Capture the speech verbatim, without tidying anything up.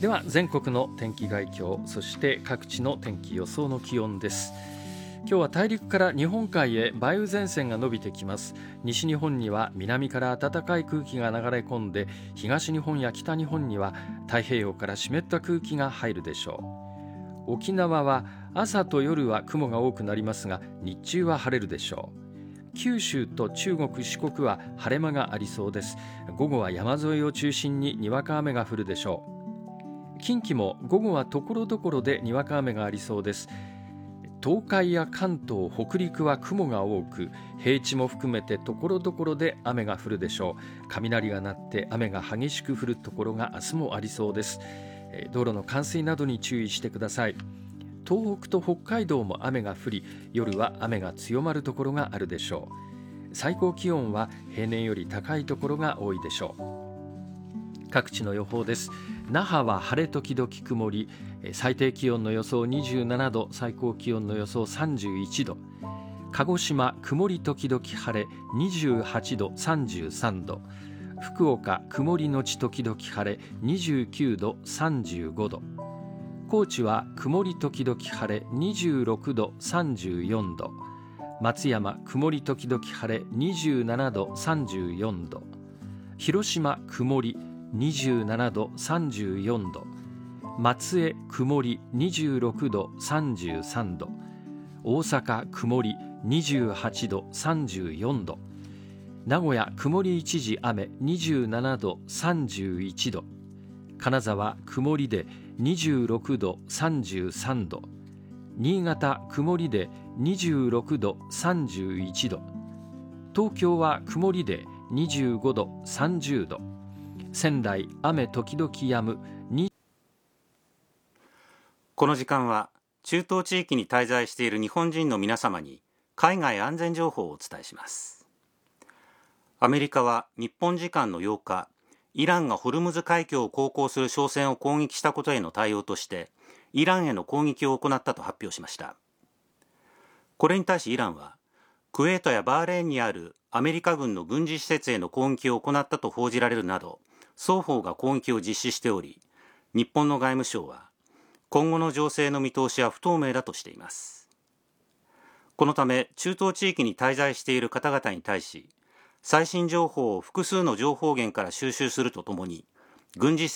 では全国の天気概況、そして各地の天気予想の気温です。今日は大陸から日本海へ梅雨前線が伸びてきます。西日本には南から暖かい空気が流れ込んで、東日本や北日本には太平洋から湿った空気が入るでしょう。沖縄は朝と夜は雲が多くなりますが、日中は晴れるでしょう。九州と中国四国は晴れ間がありそうです。午後は山沿いを中心ににわか雨が降るでしょう。近畿も午後はところどころでにわか雨がありそうです。東海や関東、北陸は雲が多く、平地も含めてところどころで雨が降るでしょう。雷が鳴って雨が激しく降るところが明日もありそうです。道路の冠水などに注意してください。東北と北海道も雨が降り、夜は雨が強まるところがあるでしょう。最高気温は平年より高いところが多いでしょう。各地の予報です。那覇は晴れ時々曇り、最低気温の予想にじゅうななど、最高気温の予想さんじゅういちど。鹿児島曇り時々晴れにじゅうはちど、さんじゅうさんど。福岡曇りのち時々晴れにじゅうきゅうど、さんじゅうごど。高知は曇り時々晴れにじゅうろくど、さんじゅうよんど。松山曇り時々晴れにじゅうななど、さんじゅうよんど。広島曇りにじゅうななど、さんじゅうよんど。松江曇りにじゅうろくど、さんじゅうさんど。大阪曇りにじゅうはちど、さんじゅうよんど。名古屋曇り一時雨にじゅうななど、さんじゅういちど。金沢曇りでにじゅうろくど、さんじゅうさんど。新潟曇りでにじゅうろくど、さんじゅういちど。東京は曇りでにじゅうごど、さんじゅうど。仙台雨時々止む。 この時間は中東地域に滞在している日本人の皆様に海外安全情報をお伝えします。アメリカは日本時間のようか、イランがホルムズ海峡を航行する商船を攻撃したことへの対応としてイランへの攻撃を行ったと発表しました。これに対しイランは、クウェートやバーレーンにあるアメリカ軍の軍事施設への攻撃を行ったと報じられるなど、双方が攻撃を実施しており、日本の外務省は今後の情勢の見通しは不透明だとしています。このため中東地域に滞在している方々に対し、最新情報を複数の情報源から収集するとともに、軍事